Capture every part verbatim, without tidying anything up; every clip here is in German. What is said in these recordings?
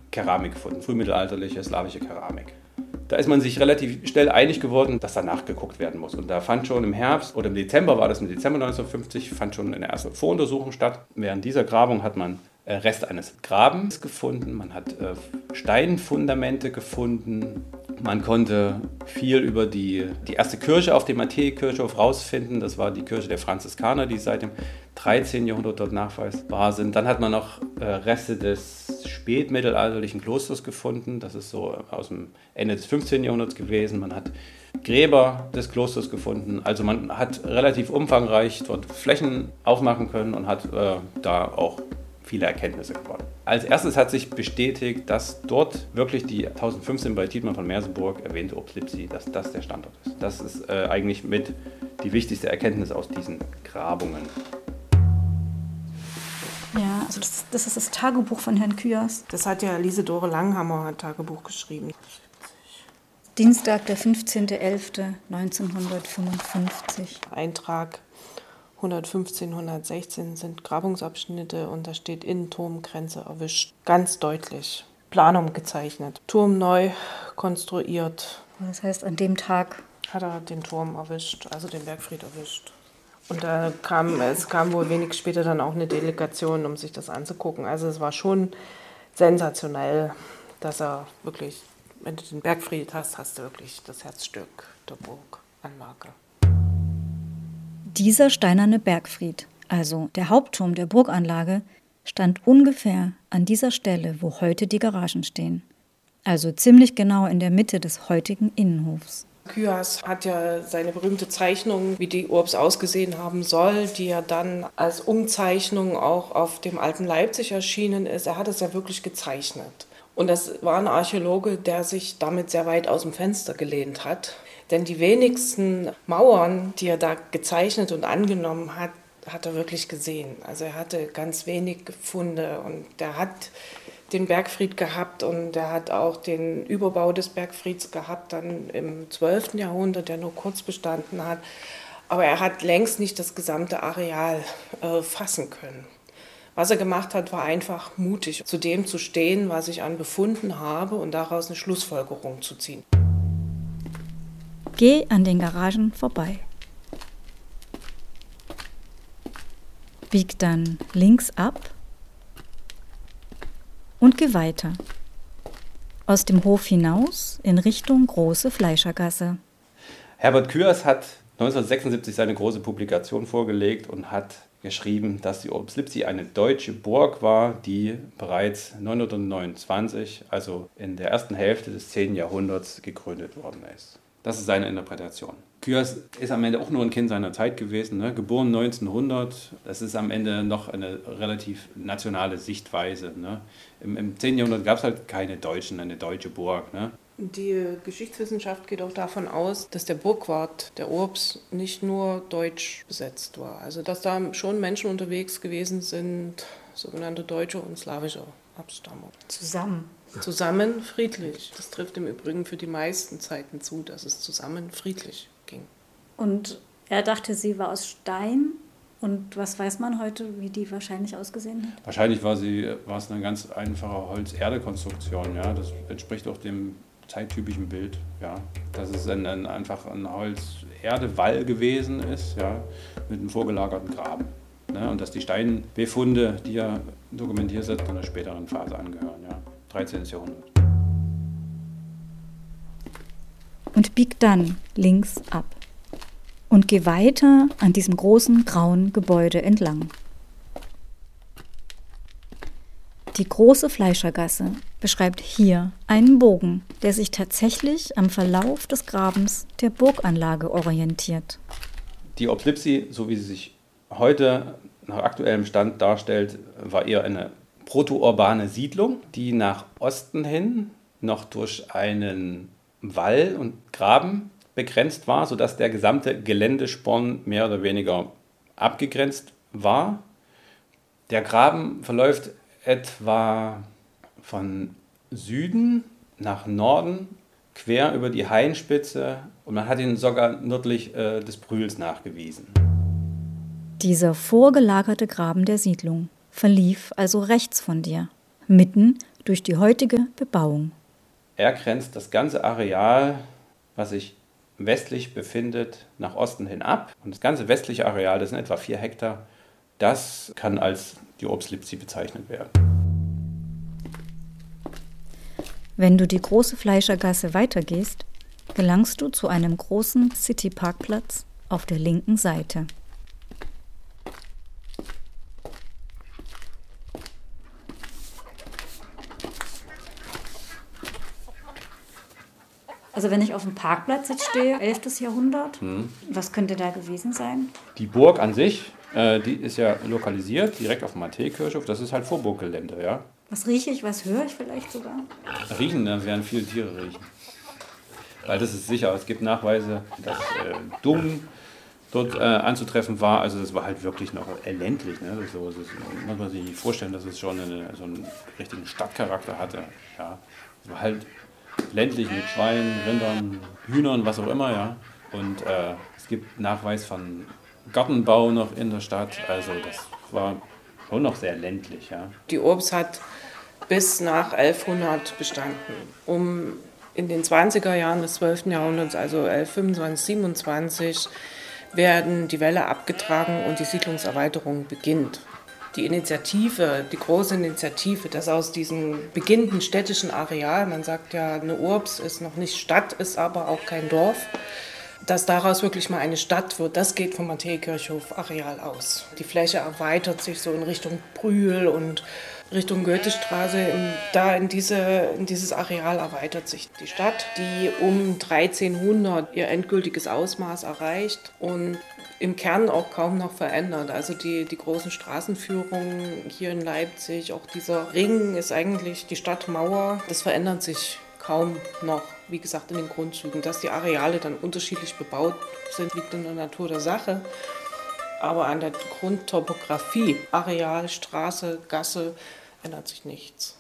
Keramik gefunden, frühmittelalterliche slawische Keramik. Da ist man sich relativ schnell einig geworden, dass da nachgeguckt werden muss. Und da fand schon im Herbst oder im Dezember, war das im Dezember neunzehnhundertfünfzig, fand schon eine erste Voruntersuchung statt. Während dieser Grabung hat man Reste eines Grabens gefunden, man hat äh, Steinfundamente gefunden, man konnte viel über die, die erste Kirche auf dem Matthäi-Kirchhof rausfinden. Das war die Kirche der Franziskaner, die seit dem dreizehnten Jahrhundert dort nachweisbar sind. Dann hat man noch äh, Reste des spätmittelalterlichen Klosters gefunden. Das ist so aus dem Ende des fünfzehnten Jahrhunderts gewesen. Man hat Gräber des Klosters gefunden. Also man hat relativ umfangreich dort Flächen aufmachen können und hat äh, da auch viele Erkenntnisse gewonnen. Als erstes hat sich bestätigt, dass dort wirklich die tausendfünfzehn bei Thietmar von Merseburg erwähnte Ops Lipsi, dass das der Standort ist. Das ist äh, eigentlich mit die wichtigste Erkenntnis aus diesen Grabungen. Ja, also das, das ist das Tagebuch von Herrn Kühers. Das hat ja Liesedore Langhammer ein Tagebuch geschrieben. Dienstag, der fünfzehnter elfter neunzehnhundertfünfundfünfzig. Eintrag hundertfünfzehn, hundertsechzehn sind Grabungsabschnitte und da steht Innenturmgrenze erwischt. Ganz deutlich. Planung gezeichnet. Turm neu konstruiert. Das heißt, an dem Tag hat er den Turm erwischt, also den Bergfried erwischt. Und da kam, es kam wohl wenig später dann auch eine Delegation, um sich das anzugucken. Also es war schon sensationell, dass er wirklich, wenn du den Bergfried hast, hast du wirklich das Herzstück der Burganlage. Dieser steinerne Bergfried, also der Hauptturm der Burganlage, stand ungefähr an dieser Stelle, wo heute die Garagen stehen. Also ziemlich genau in der Mitte des heutigen Innenhofs. Kühers hat ja seine berühmte Zeichnung, wie die Urbs ausgesehen haben soll, die ja dann als Umzeichnung auch auf dem Alten Leipzig erschienen ist. Er hat es ja wirklich gezeichnet. Und das war ein Archäologe, der sich damit sehr weit aus dem Fenster gelehnt hat. Denn die wenigsten Mauern, die er da gezeichnet und angenommen hat, hat er wirklich gesehen. Also er hatte ganz wenig Funde und er hat den Bergfried gehabt und er hat auch den Überbau des Bergfrieds gehabt, dann im zwölften Jahrhundert, der nur kurz bestanden hat. Aber er hat längst nicht das gesamte Areal äh, fassen können. Was er gemacht hat, war einfach mutig, zu dem zu stehen, was ich an Befunden habe und daraus eine Schlussfolgerung zu ziehen. Geh an den Garagen vorbei. Bieg dann links ab und geh weiter. Aus dem Hof hinaus in Richtung Große Fleischergasse. Herbert Kühers hat neunzehnhundertsechsundsiebzig seine große Publikation vorgelegt und hat geschrieben, dass die Ops Lipsi eine deutsche Burg war, die bereits neunzehnhundertneunundzwanzig, also in der ersten Hälfte des zehnten Jahrhunderts, gegründet worden ist. Das ist seine Interpretation. Kühers ist am Ende auch nur ein Kind seiner Zeit gewesen, ne? Geboren neunzehnhundert. Das ist am Ende noch eine relativ nationale Sichtweise. Ne? Im, Im zehnten Jahrhundert gab es halt keine Deutschen, eine deutsche Burg. Ne? Die Geschichtswissenschaft geht auch davon aus, dass der Burgwart der Urbs nicht nur deutsch besetzt war. Also dass da schon Menschen unterwegs gewesen sind, sogenannte deutsche und slawische Abstammung. Zusammen. Zusammen friedlich. Das trifft im Übrigen für die meisten Zeiten zu, dass es zusammen friedlich ging. Und er dachte, sie war aus Stein. Und was weiß man heute, wie die wahrscheinlich ausgesehen hat? Wahrscheinlich war, sie, war es eine ganz einfache Holz-Erde-Konstruktion. Ja? Das entspricht auch dem zeittypischen Bild. Ja? Dass es ein, ein, einfach ein Holz-Erde-Wall gewesen ist, ja? Mit einem vorgelagerten Graben. Ne? Und dass die Steinbefunde, die ja dokumentiert sind, einer späteren Phase angehören. Ja? dreizehnten Jahrhundert. Und bieg dann links ab. Und geh weiter an diesem großen grauen Gebäude entlang. Die Große Fleischergasse beschreibt hier einen Bogen, der sich tatsächlich am Verlauf des Grabens der Burganlage orientiert. Die Ops Lipsi, so wie sie sich heute nach aktuellem Stand darstellt, war eher eine proto-urbane Siedlung, die nach Osten hin noch durch einen Wall und Graben begrenzt war, sodass der gesamte Geländesporn mehr oder weniger abgegrenzt war. Der Graben verläuft etwa von Süden nach Norden, quer über die Hainspitze und man hat ihn sogar nördlich äh, des Brühls nachgewiesen. Dieser vorgelagerte Graben der Siedlung verlief also rechts von dir, mitten durch die heutige Bebauung. Er grenzt das ganze Areal, was sich westlich befindet, nach Osten hin ab. Und das ganze westliche Areal, das sind etwa vier Hektar, das kann als die Obst-Lipsi bezeichnet werden. Wenn du die große Fleischergasse weitergehst, gelangst du zu einem großen City-Parkplatz auf der linken Seite. Also wenn ich auf dem Parkplatz jetzt stehe, elftes Jahrhundert, hm. was könnte da gewesen sein? Die Burg an sich, äh, die ist ja lokalisiert, direkt auf dem Matthäikirchhof, das ist halt Vorburggelände, ja. Was rieche ich, was höre ich vielleicht sogar? Riechen, da werden viele Tiere riechen. Weil das ist sicher, es gibt Nachweise, dass äh, Dung dort äh, anzutreffen war, also das war halt wirklich noch ländlich, ne? Das, so, das muss man sich nicht vorstellen, dass es schon eine, so einen richtigen Stadtcharakter hatte, ja. Es war halt ländlich mit Schweinen, Rindern, Hühnern, was auch immer, ja. Und äh, es gibt Nachweis von Gartenbau noch in der Stadt, also das war schon noch sehr ländlich, ja. Die Urbs hat bis nach elfhundert bestanden. Um in den zwanziger Jahren des zwölften Jahrhunderts, also elfhundertfünfundzwanzig, siebenundzwanzig, werden die Wälle abgetragen und die Siedlungserweiterung beginnt. Die Initiative, die große Initiative, dass aus diesem beginnenden städtischen Areal, man sagt ja, eine Urbs ist noch nicht Stadt, ist aber auch kein Dorf, dass daraus wirklich mal eine Stadt wird, das geht vom Matthäikirchhof-Areal aus. Die Fläche erweitert sich so in Richtung Brühl und Richtung Goethestraße. In, da in, diese, in dieses Areal erweitert sich die Stadt, die um dreizehnhundert ihr endgültiges Ausmaß erreicht und im Kern auch kaum noch verändert. Also die, die großen Straßenführungen hier in Leipzig, auch dieser Ring ist eigentlich die Stadtmauer, das verändert sich kaum noch, wie gesagt, in den Grundzügen. Dass die Areale dann unterschiedlich bebaut sind, liegt in der Natur der Sache. Aber an der Grundtopografie, Areal, Straße, Gasse, ändert sich nichts.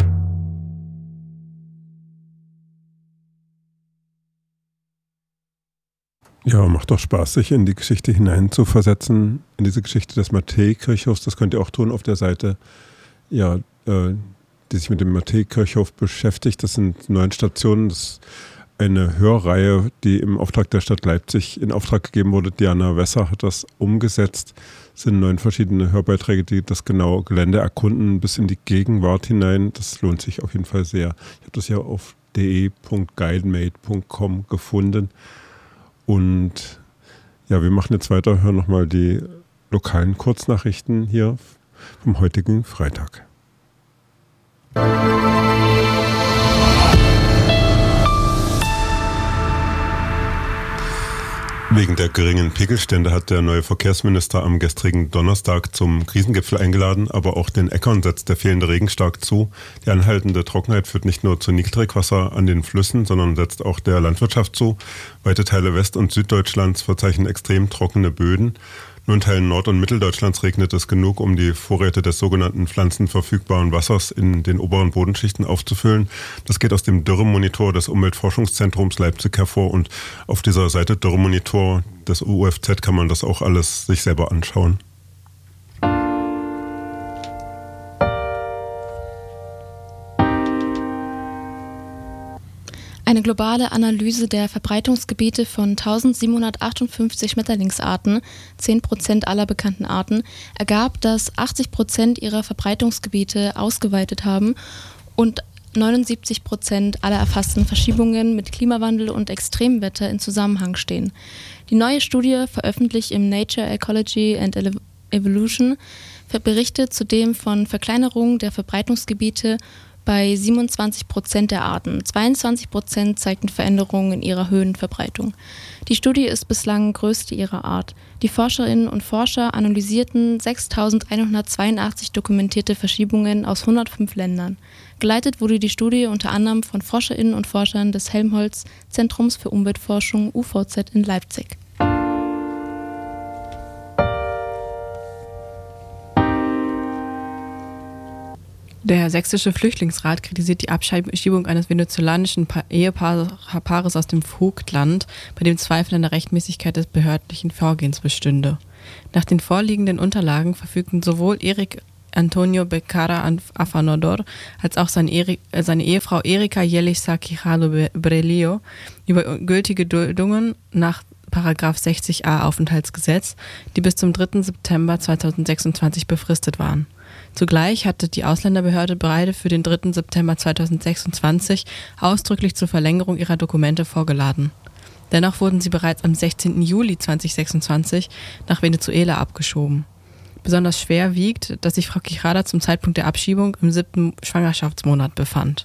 Ja, macht doch Spaß, sich in die Geschichte hineinzuversetzen, in diese Geschichte des Matthäikirchhofs. Das könnt ihr auch tun auf der Seite, ja, äh, die sich mit dem Matthäikirchhof beschäftigt. Das sind neun Stationen. Das ist eine Hörreihe, die im Auftrag der Stadt Leipzig in Auftrag gegeben wurde. Diana Wesser hat das umgesetzt. Es sind neun verschiedene Hörbeiträge, die das genaue Gelände erkunden, bis in die Gegenwart hinein. Das lohnt sich auf jeden Fall sehr. Ich habe das ja auf de punkt guidemate punkt com gefunden. Und ja, wir machen jetzt weiter, hören nochmal die lokalen Kurznachrichten hier vom heutigen Freitag. Wegen der geringen Pegelstände hat der neue Verkehrsminister am gestrigen Donnerstag zum Krisengipfel eingeladen, aber auch den Äckern setzt der fehlende Regen stark zu. Die anhaltende Trockenheit führt nicht nur zu Niedrigwasser an den Flüssen, sondern setzt auch der Landwirtschaft zu. Weite Teile West- und Süddeutschlands verzeichnen extrem trockene Böden. Nur in Teilen Nord- und Mitteldeutschlands regnet es genug, um die Vorräte des sogenannten pflanzenverfügbaren Wassers in den oberen Bodenschichten aufzufüllen. Das geht aus dem Dürremonitor des Umweltforschungszentrums Leipzig hervor und auf dieser Seite Dürremonitor des U F Z kann man das auch alles sich selber anschauen. Eine globale Analyse der Verbreitungsgebiete von eintausendsiebenhundertachtundfünfzig Schmetterlingsarten, zehn Prozent aller bekannten Arten, ergab, dass achtzig Prozent ihrer Verbreitungsgebiete ausgeweitet haben und neunundsiebzig Prozent aller erfassten Verschiebungen mit Klimawandel und Extremwetter in Zusammenhang stehen. Die neue Studie, veröffentlicht im Nature Ecology and Evolution, berichtet zudem von Verkleinerung der Verbreitungsgebiete bei siebenundzwanzig Prozent der Arten. zweiundzwanzig Prozent zeigten Veränderungen in ihrer Höhenverbreitung. Die Studie ist bislang größte ihrer Art. Die Forscherinnen und Forscher analysierten sechstausendeinhundertzweiundachtzig dokumentierte Verschiebungen aus hundertfünf Ländern. Geleitet wurde die Studie unter anderem von Forscherinnen und Forschern des Helmholtz-Zentrums für Umweltforschung U V Z in Leipzig. Der sächsische Flüchtlingsrat kritisiert die Abschiebung eines venezolanischen pa- Ehepaares aus dem Vogtland, bei dem Zweifel an der Rechtmäßigkeit des behördlichen Vorgehens bestünde. Nach den vorliegenden Unterlagen verfügten sowohl Erik Antonio Beccara Afanador als auch seine, Eri- seine Ehefrau Erika Yeliza Quijano Brelio über gültige Duldungen nach Paragraph sechzig a Aufenthaltsgesetz, die bis zum dritten September zweitausendsechsundzwanzig befristet waren. Zugleich hatte die Ausländerbehörde beide für den dritten September zweitausendsechsundzwanzig ausdrücklich zur Verlängerung ihrer Dokumente vorgeladen. Dennoch wurden sie bereits am sechzehnten Juli zweitausendsechsundzwanzig nach Venezuela abgeschoben. Besonders schwer wiegt, dass sich Frau Quijada zum Zeitpunkt der Abschiebung im siebten Schwangerschaftsmonat befand.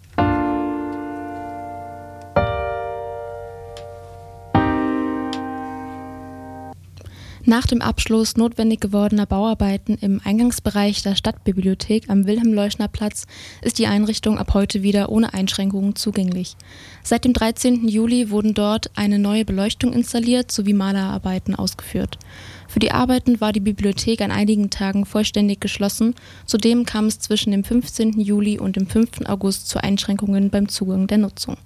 Nach dem Abschluss notwendig gewordener Bauarbeiten im Eingangsbereich der Stadtbibliothek am Wilhelm-Leuschner-Platz ist die Einrichtung ab heute wieder ohne Einschränkungen zugänglich. Seit dem dreizehnten Juli wurden dort eine neue Beleuchtung installiert sowie Malerarbeiten ausgeführt. Für die Arbeiten war die Bibliothek an einigen Tagen vollständig geschlossen. Zudem kam es zwischen dem fünfzehnten Juli und dem fünften August zu Einschränkungen beim Zugang der Nutzung.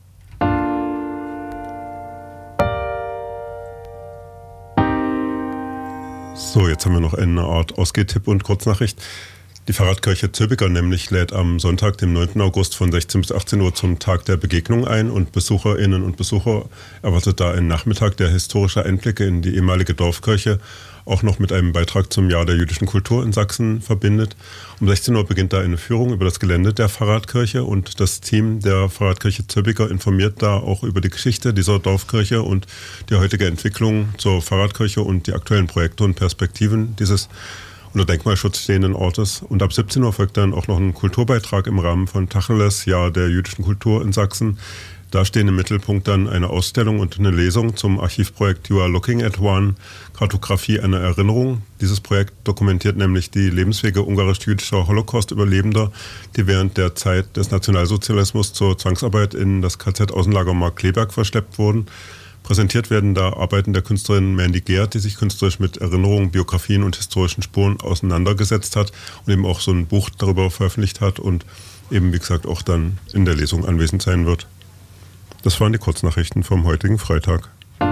So, jetzt haben wir noch eine Art Ausgehtipp und Kurznachricht. Die Pfarrkirche Zülpiker nämlich lädt am Sonntag, dem neunten August von sechzehn bis achtzehn Uhr zum Tag der Begegnung ein und Besucherinnen und Besucher erwartet da einen Nachmittag, der historische Einblicke in die ehemalige Dorfkirche auch noch mit einem Beitrag zum Jahr der jüdischen Kultur in Sachsen verbindet. Um sechzehn Uhr beginnt da eine Führung über das Gelände der Pfarrkirche und das Team der Pfarrkirche Zülpiker informiert da auch über die Geschichte dieser Dorfkirche und die heutige Entwicklung zur Pfarrkirche und die aktuellen Projekte und Perspektiven dieses unter Denkmalschutz stehenden Ortes. Und ab siebzehn Uhr folgt dann auch noch ein Kulturbeitrag im Rahmen von Tacheles, Jahr der jüdischen Kultur in Sachsen. Da stehen im Mittelpunkt dann eine Ausstellung und eine Lesung zum Archivprojekt You Are Looking at One, Kartografie einer Erinnerung. Dieses Projekt dokumentiert nämlich die Lebenswege ungarisch-jüdischer Holocaust-Überlebender, die während der Zeit des Nationalsozialismus zur Zwangsarbeit in das K Z-Außenlager Markkleeberg verschleppt wurden. Präsentiert werden da Arbeiten der Künstlerin Mandy Geert, die sich künstlerisch mit Erinnerungen, Biografien und historischen Spuren auseinandergesetzt hat und eben auch so ein Buch darüber veröffentlicht hat und eben, wie gesagt, auch dann in der Lesung anwesend sein wird. Das waren die Kurznachrichten vom heutigen Freitag.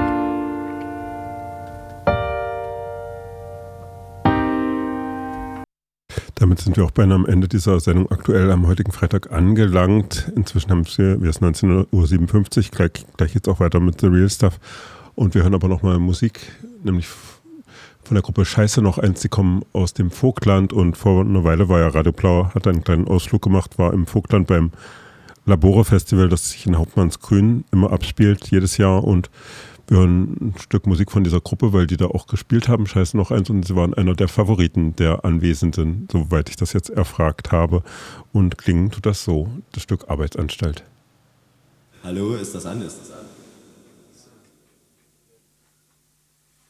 Damit sind wir auch beinahe am Ende dieser Sendung aktuell am heutigen Freitag angelangt. Inzwischen haben wir, wir es neunzehn Uhr siebenundfünfzig, gleich, gleich jetzt auch weiter mit The Real Stuff. Und wir hören aber nochmal Musik, nämlich von der Gruppe Scheiße noch eins, die kommen aus dem Vogtland und vor einer Weile war ja Radio Blau, hat einen kleinen Ausflug gemacht, war im Vogtland beim Labore-Festival, das sich in Hauptmannsgrün immer abspielt, jedes Jahr, und wir hören ein Stück Musik von dieser Gruppe, weil die da auch gespielt haben, Scheiße noch eins, und sie waren einer der Favoriten der Anwesenden, soweit ich das jetzt erfragt habe. Und klingen tut das so, das Stück Arbeitsanstalt. Hallo, ist das an? Ist das an?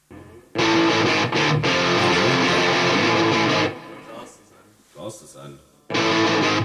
Raus ist an.